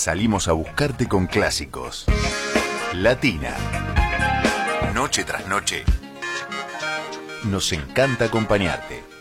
salimos a buscarte con clásicos. Latina. Noche tras noche. Nos encanta acompañarte.